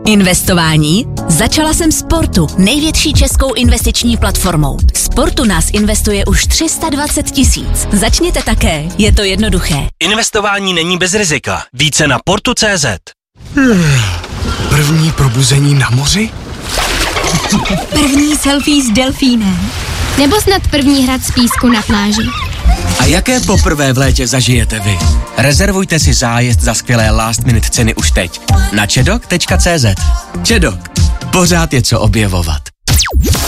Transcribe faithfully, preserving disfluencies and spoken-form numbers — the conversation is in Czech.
Investování? Začala jsem Sportu, největší českou investiční platformou. Sportu nás investuje už tři sta dvacet tisíc. Začněte také, je to jednoduché. Investování není bez rizika. Více na portu tečka cé zet. První probuzení na moři? První selfie s delfínem. Nebo snad první hrad z písku na pláži. A jaké poprvé v létě zažijete vy? Rezervujte si zájezd za skvělé last minute ceny už teď na čedok tečka cé zet. Čedok. Pořád je co objevovat.